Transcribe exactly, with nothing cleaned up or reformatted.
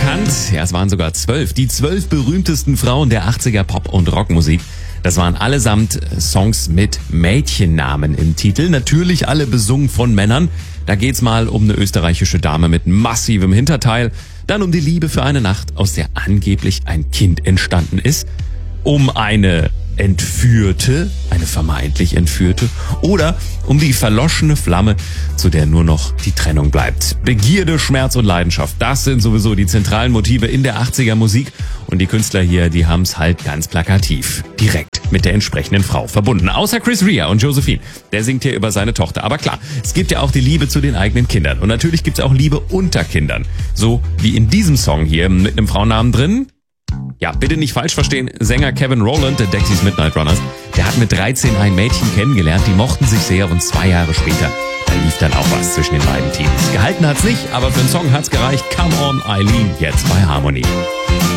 bekannt. Ja, es waren sogar zwölf. Die zwölf berühmtesten Frauen der achtziger Pop- und Rockmusik. Das waren allesamt Songs mit Mädchennamen im Titel. Natürlich alle besungen von Männern. Da geht's mal um eine österreichische Dame mit massivem Hinterteil. Dann um die Liebe für eine Nacht, aus der angeblich ein Kind entstanden ist. Um eine Entführte, eine vermeintlich Entführte, oder um die verloschene Flamme, zu der nur noch die Trennung bleibt. Begierde, Schmerz und Leidenschaft, das sind sowieso die zentralen Motive in der achtziger Musik, und die Künstler hier, die haben's halt ganz plakativ, direkt mit der entsprechenden Frau verbunden. Außer Chris Rea und Josephine, der singt hier über seine Tochter. Aber klar, es gibt ja auch die Liebe zu den eigenen Kindern, und natürlich gibt's auch Liebe unter Kindern. So wie in diesem Song hier mit einem Frauennamen drin. Ja, bitte nicht falsch verstehen, Sänger Kevin Rowland, der Dexys Midnight Runners, der hat mit dreizehn ein Mädchen kennengelernt, die mochten sich sehr, und zwei Jahre später, da lief dann auch was zwischen den beiden Teams. Gehalten hat's nicht, aber für den Song hat's gereicht. Come on, Eileen, jetzt bei Harmony.